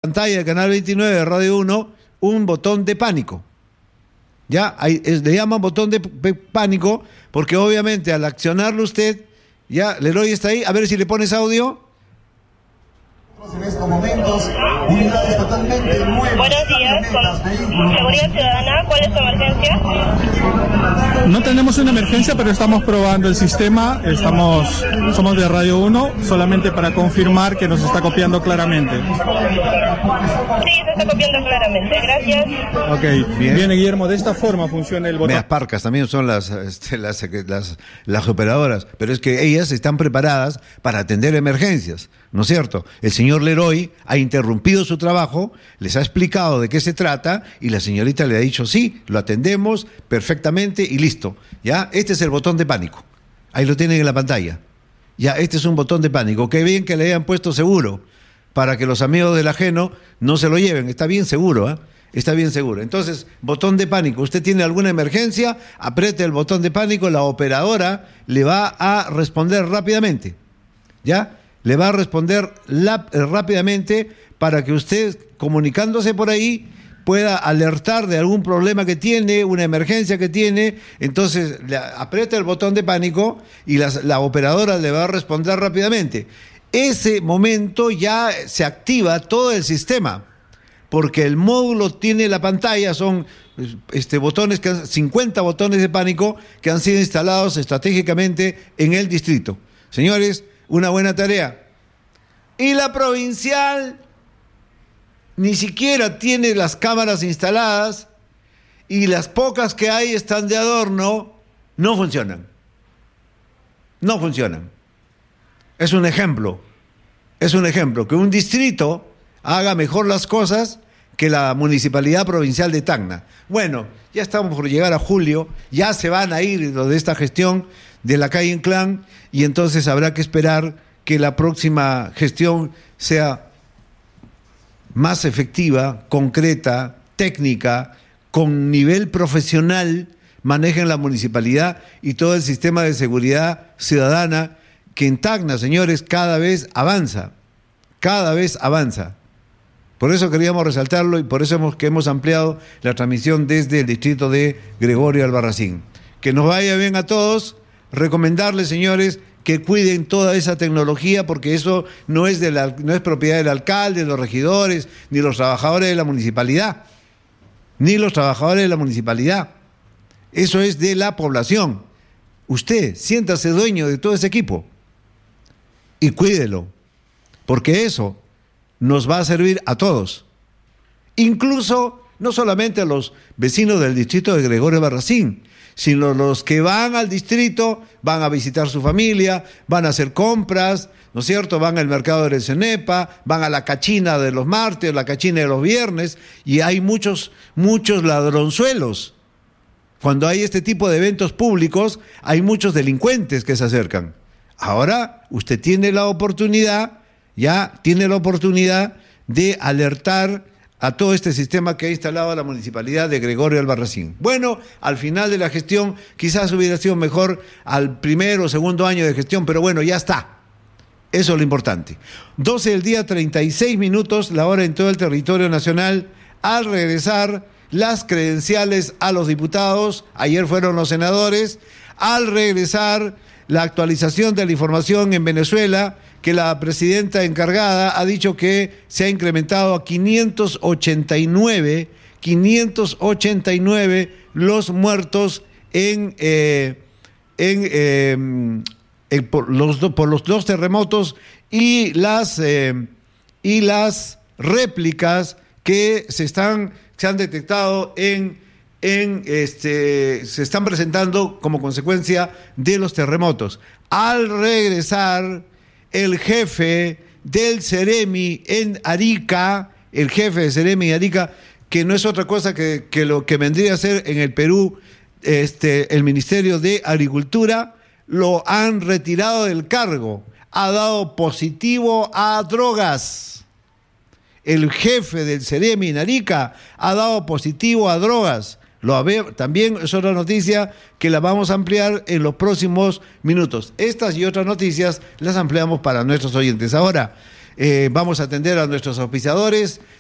pantalla del canal 29 de Radio 1 un botón de pánico. Ya, le llaman botón de pánico porque obviamente al accionarlo usted, ya, Leroy está ahí, a ver si le pones audio. En estos momentos, unidades totalmente nuevas. Buenos días, con Seguridad Ciudadana, ¿cuál es su emergencia? No tenemos una emergencia, pero estamos probando el sistema, somos de Radio 1, solamente para confirmar que nos está copiando claramente. Sí, se está copiando claramente, gracias. Ok, bien, Guillermo, de esta forma funciona el botón. Medias Parcas también son las operadoras, pero es que ellas están preparadas para atender emergencias, ¿no es cierto? El señor Leroy ha interrumpido su trabajo, les ha explicado de qué se trata y la señorita le ha dicho sí, lo atendemos perfectamente y listo. ¿Ya? Este es el botón de pánico. Ahí lo tienen en la pantalla. Ya, este es un botón de pánico. Qué bien que le hayan puesto seguro para que los amigos del ajeno no se lo lleven. Está bien seguro, ¿eh? Está bien seguro. Entonces, botón de pánico. Usted tiene alguna emergencia, apriete el botón de pánico, la operadora le va a responder rápidamente. ¿Ya? Le va a responder rápidamente para que usted, comunicándose por ahí, pueda alertar de algún problema que tiene, una emergencia que tiene. Entonces, le aprieta el botón de pánico y la operadora le va a responder rápidamente. Ese momento ya se activa todo el sistema, porque el módulo tiene la pantalla, son botones, 50 botones de pánico que han sido instalados estratégicamente en el distrito. Señores, una buena tarea. Y la provincial ni siquiera tiene las cámaras instaladas y las pocas que hay están de adorno, no funcionan. No funcionan. Es un ejemplo que un distrito haga mejor las cosas que la Municipalidad Provincial de Tacna. Bueno, ya estamos por llegar a julio, ya se van a ir lo de esta gestión de la calle Inclán y entonces habrá que esperar que la próxima gestión sea más efectiva, concreta, técnica, con nivel profesional, manejen la municipalidad y todo el sistema de seguridad ciudadana que en Tacna, señores, cada vez avanza. Por eso queríamos resaltarlo y por eso hemos ampliado la transmisión desde el distrito de Gregorio Albarracín. Que nos vaya bien a todos, recomendarles, señores, que cuiden toda esa tecnología porque eso no es propiedad del alcalde, de los regidores, ni los trabajadores de la municipalidad. Eso es de la población. Usted, siéntase dueño de todo ese equipo y cuídelo, porque eso nos va a servir a todos, incluso no solamente a los vecinos del distrito de Gregorio Albarracín, sino los que van al distrito, van a visitar su familia, van a hacer compras, ¿no es cierto? Van al mercado de Cenepa, van a la cachina de los martes, la cachina de los viernes, y hay muchos ladronzuelos. Cuando hay este tipo de eventos públicos, hay muchos delincuentes que se acercan. Ahora usted tiene la oportunidad de alertar a todo este sistema que ha instalado la Municipalidad de Gregorio Albarracín. Bueno, al final de la gestión quizás hubiera sido mejor al primer o segundo año de gestión, pero bueno, ya está. Eso es lo importante. 12 del día, 36 minutos, la hora en todo el territorio nacional. Al regresar las credenciales a los diputados, ayer fueron los senadores, al regresar la actualización de la información en Venezuela, que la presidenta encargada ha dicho que se ha incrementado a 589 los muertos por los dos terremotos y las réplicas que se han detectado se están presentando como consecuencia de los terremotos. Al regresar, el jefe del Ceremi en Arica, que no es otra cosa que lo que vendría a ser en el Perú el Ministerio de Agricultura, lo han retirado del cargo. Ha dado positivo a drogas. El jefe del Ceremi en Arica ha dado positivo a drogas. También es otra noticia que la vamos a ampliar en los próximos minutos. Estas y otras noticias las ampliamos para nuestros oyentes. Ahora vamos a atender a nuestros auspiciadores.